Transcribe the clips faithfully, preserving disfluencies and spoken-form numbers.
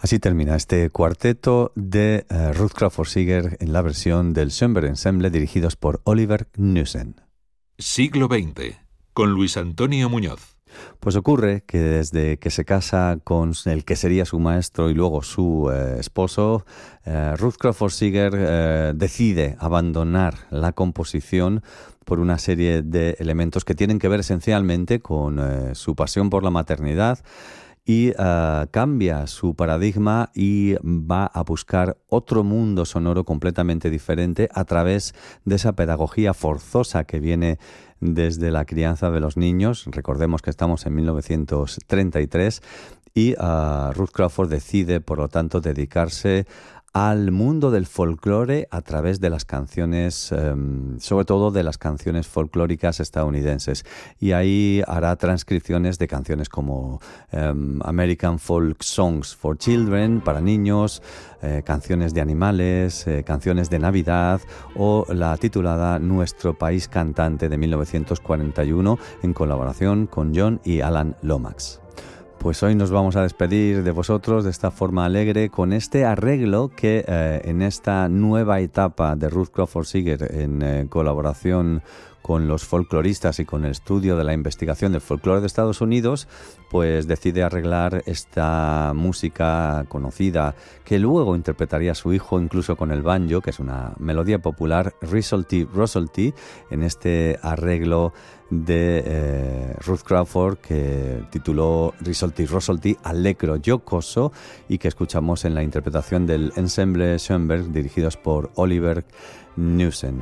Así termina este cuarteto de uh, Ruth Crawford Seeger en la versión del Schoenberg Ensemble dirigidos por Oliver Knussen. Siglo veinte, con Luis Antonio Muñoz. Pues ocurre que desde que se casa con el que sería su maestro y luego su eh, esposo, eh, Ruth Crawford Seeger eh, decide abandonar la composición por una serie de elementos que tienen que ver esencialmente con eh, su pasión por la maternidad, y uh, cambia su paradigma y va a buscar otro mundo sonoro completamente diferente a través de esa pedagogía forzosa que viene desde la crianza de los niños. Recordemos que estamos en mil novecientos treinta y tres y uh, Ruth Crawford decide, por lo tanto, dedicarse al mundo del folclore a través de las canciones, um, sobre todo de las canciones folclóricas estadounidenses. Y ahí hará transcripciones de canciones como um, American Folk Songs for Children, para niños, eh, canciones de animales, eh, canciones de Navidad, o la titulada Nuestro País Cantante de mil novecientos cuarenta y uno, en colaboración con John y Alan Lomax. Pues hoy nos vamos a despedir de vosotros de esta forma alegre con este arreglo que eh, en esta nueva etapa de Ruth Crawford Seeger en eh, colaboración con los folcloristas y con el estudio de la investigación del folclore de Estados Unidos, pues decide arreglar esta música conocida que luego interpretaría su hijo incluso con el banjo, que es una melodía popular, Risolti Rosolti, en este arreglo de eh, Ruth Crawford que tituló Risolti Rosolti Allegro Giocoso y que escuchamos en la interpretación del Ensemble Schoenberg dirigidos por Oliver Knussen.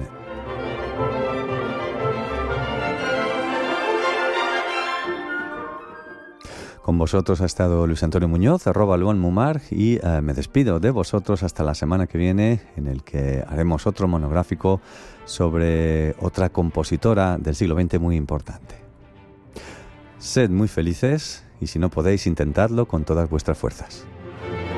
Con vosotros ha estado Luis Antonio Muñoz, arroba Luan Mumar, y eh, me despido de vosotros hasta la semana que viene, en el que haremos otro monográfico sobre otra compositora del siglo veinte muy importante. Sed muy felices y si no podéis, intentadlo con todas vuestras fuerzas.